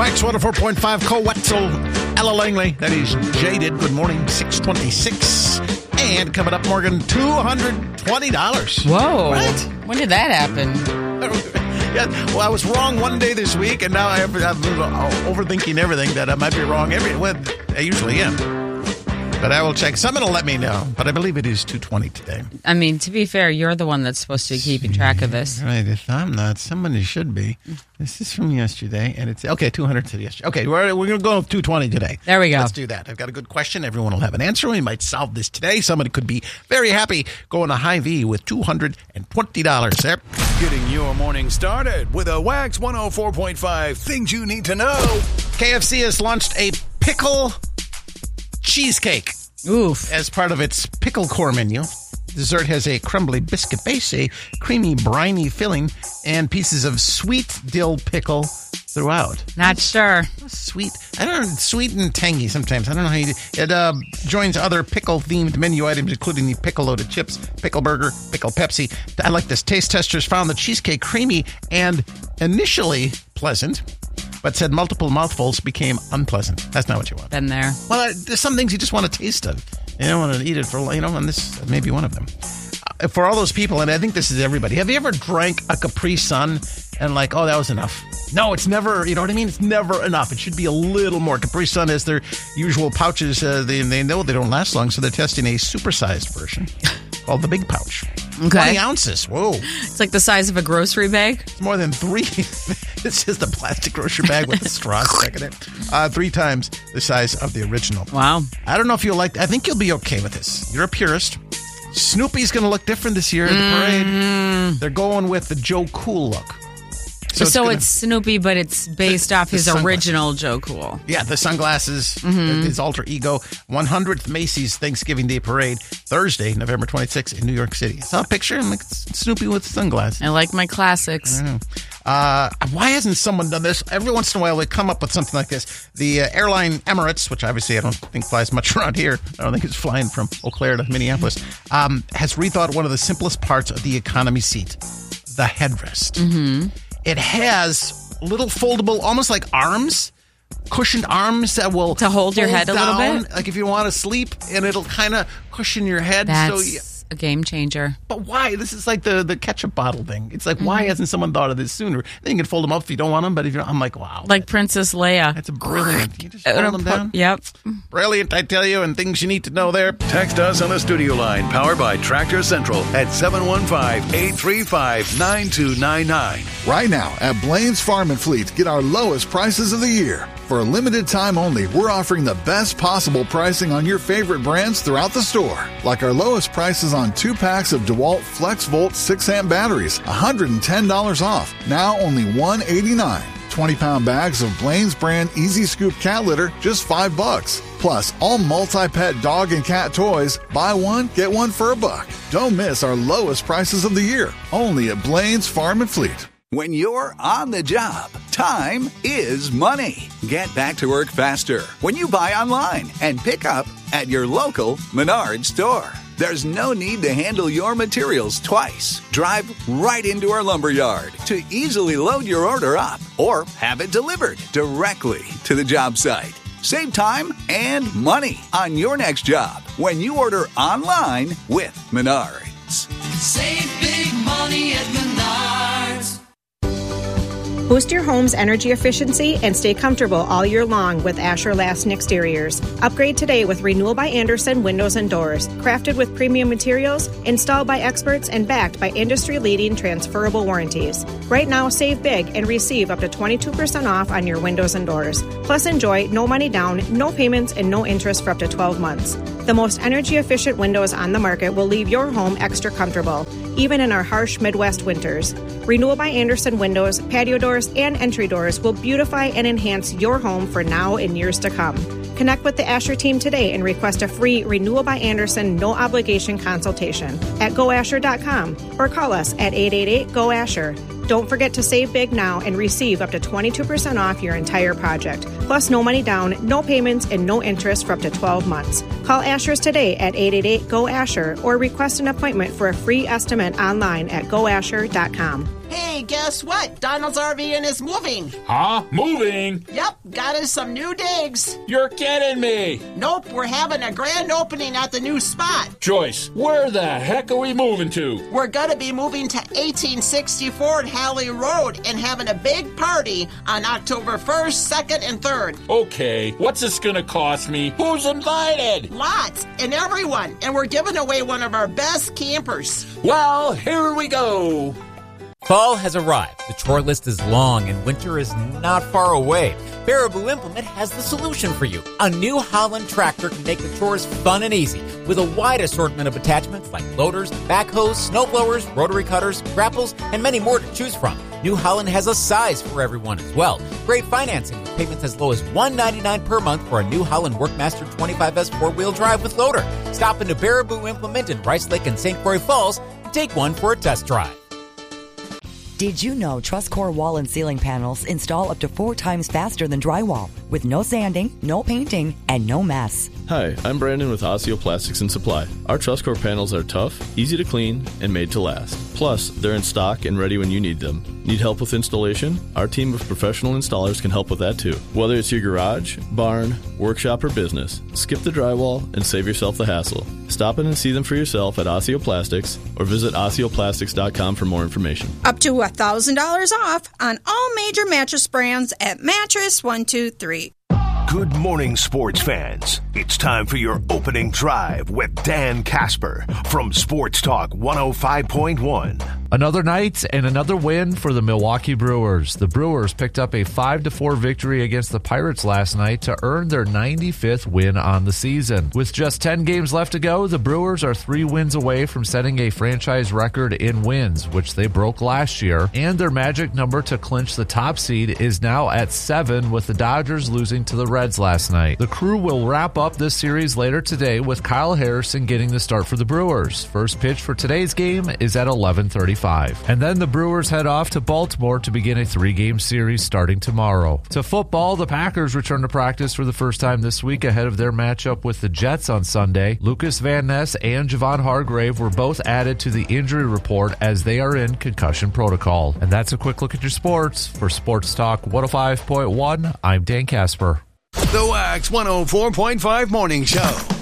Wax 104.5, Co-Wetzel, Ella Langley. That is Jaded. Good morning, 626. And coming up, Morgan, $220. Whoa. What? When did that happen? Yeah, well, I was wrong one day this week, and now I'm overthinking everything that I might be wrong. I usually am. But I will check. Someone will let me know. But I believe it is 220 today. I mean, to be fair, you're the one that's supposed to be keeping track of this. Right. If I'm not, somebody should be. This is from yesterday, and it's, okay, 200 to yesterday. Okay, we're going to go with 220 today. There we go. Let's do that. I've got a good question. Everyone will have an answer. We might solve this today. Somebody could be very happy going to Hy-Vee with $220 there. Getting your morning started with a Wax 104.5 Things You Need to Know. KFC has launched a pickle cheesecake. Oof. As part of its pickle core menu. Dessert has a crumbly biscuit base, a creamy briny filling, and pieces of sweet dill pickle throughout. Not sure. Sweet. I don't know. Sweet and tangy sometimes. I don't know how you do it. Joins other pickle-themed menu items, including the pickle-loaded chips, pickle burger, pickle Pepsi. I like this. Taste testers found the cheesecake creamy and initially pleasant, but said multiple mouthfuls became unpleasant. That's not what you want. Been there. Well, there's some things you just want to taste of. You don't want to eat it for, and this may be one of them. For all those people, and I think this is everybody, have you ever drank a Capri Sun and like, oh, that was enough? No, it's never, you know what I mean? It's never enough. It should be a little more. Capri Sun has their usual pouches. They know they don't last long, so they're testing a supersized version called the Big Pouch. Okay. 20 ounces. Whoa. It's like the size of a grocery bag. It's more than 3. It's just a plastic grocery bag with a straw stuck in it. 3 times the size of the original. Wow. I don't know if you'll like. I think you'll be okay with this. You're a purist. Snoopy's going to look different this year at the parade. They're going with the Joe Cool look. So it's Snoopy, but it's based off his original Joe Cool. Yeah, the sunglasses, his alter ego. 100th Macy's Thanksgiving Day Parade, Thursday, November 26th in New York City. I saw a picture. I'm like, Snoopy with sunglasses. I like my classics. I don't know. Why hasn't someone done this? Every once in a while, they come up with something like this. The airline Emirates, which obviously I don't think flies much around here. I don't think it's flying from Eau Claire to Minneapolis, has rethought one of the simplest parts of the economy seat, the headrest. Mm-hmm. It has little foldable, almost like arms, cushioned arms that will to hold your head a little bit. Like if you want to sleep, and it'll kind of cushion your head. That's a game changer. But why? This is like the ketchup bottle thing. It's like, why hasn't someone thought of this sooner? Then you can fold them up if you don't want them, but if you're, I'm like, wow. Like Princess Leia. That's a brilliant. You just fold them down. Yep. Brilliant, I tell you, and things you need to know there. Text us on the studio line, powered by Tractor Central at 715-835-9299. Right now at Blaine's Farm and Fleet, get our lowest prices of the year. For a limited time only, we're offering the best possible pricing on your favorite brands throughout the store. Like our lowest prices on 2 packs of DeWalt FlexVolt 6-amp batteries, $110 off, now only $189. 20-pound bags of Blaine's brand Easy Scoop cat litter, just $5. Plus, all multi-pet dog and cat toys, buy one, get one for $1. Don't miss our lowest prices of the year, only at Blaine's Farm and Fleet. When you're on the job, time is money. Get back to work faster when you buy online and pick up at your local Menards store. There's no need to handle your materials twice. Drive right into our lumberyard to easily load your order up or have it delivered directly to the job site. Save time and money on your next job when you order online with Menards. Save big money at Menards. Boost your home's energy efficiency and stay comfortable all year long with Asher Lasten Exteriors. Upgrade today with Renewal by Andersen Windows and Doors. Crafted with premium materials, installed by experts, and backed by industry-leading transferable warranties. Right now, save big and receive up to 22% off on your windows and doors. Plus, enjoy no money down, no payments, and no interest for up to 12 months. The most energy-efficient windows on the market will leave your home extra comfortable, even in our harsh Midwest winters. Renewal by Andersen windows, patio doors, and entry doors will beautify and enhance your home for now and years to come. Connect with the Asher team today and request a free Renewal by Andersen no-obligation consultation at goasher.com or call us at 888-GO-ASHER. Don't forget to save big now and receive up to 22% off your entire project. Plus, no money down, no payments, and no interest for up to 12 months. Call Call Asher's today at 888-GO-ASHER or request an appointment for a free estimate online at goasher.com. Hey, guess what? Donald's RV is moving. Huh? Moving? Yep, got us some new digs. You're kidding me. Nope, we're having a grand opening at the new spot. Joyce, where the heck are we moving to? We're gonna be moving to 1864 Halley Road and having a big party on October 1st, 2nd, and 3rd. Okay, what's this gonna cost me? Who's invited? Lots, and everyone. And we're giving away one of our best campers. Well, here we go. Fall has arrived. The chore list is long and winter is not far away. Baraboo Implement has the solution for you. A New Holland tractor can make the chores fun and easy with a wide assortment of attachments like loaders, backhoes, snowblowers, rotary cutters, grapples, and many more to choose from. New Holland has a size for everyone as well. Great financing with payments as low as $199 per month for a New Holland Workmaster 25S four-wheel drive with loader. Stop into Baraboo Implement in Rice Lake and St. Croix Falls and take one for a test drive. Did you know TrustCore wall and ceiling panels install up to 4 times faster than drywall with no sanding, no painting, and no mess? Hi, I'm Brandon with Osseo Plastics and Supply. Our TrustCore panels are tough, easy to clean, and made to last. Plus, they're in stock and ready when you need them. Need help with installation? Our team of professional installers can help with that too. Whether it's your garage, barn, workshop, or business, skip the drywall and save yourself the hassle. Stop in and see them for yourself at Osseo Plastics or visit OsseoPlastics.com for more information. Up to $1,000 off on all major mattress brands at Mattress 123. Good morning, sports fans. It's time for your opening drive with Dan Casper from Sports Talk 105.1. Another night and another win for the Milwaukee Brewers. The Brewers picked up a 5-4 victory against the Pirates last night to earn their 95th win on the season. With just 10 games left to go, the Brewers are 3 wins away from setting a franchise record in wins, which they broke last year, and their magic number to clinch the top seed is now at 7, with the Dodgers losing to the Reds last night. The Crew will wrap up this series later today with Kyle Harrison getting the start for the Brewers. First pitch for today's game is at 11:35. And then the Brewers head off to Baltimore to begin a 3-game series starting tomorrow. To football, the Packers return to practice for the first time this week ahead of their matchup with the Jets on Sunday. Lucas Van Ness and Javon Hargrave were both added to the injury report as they are in concussion protocol. And that's a quick look at your sports. For Sports Talk 105.1, I'm Dan Casper. The Wax 104.5 Morning Show.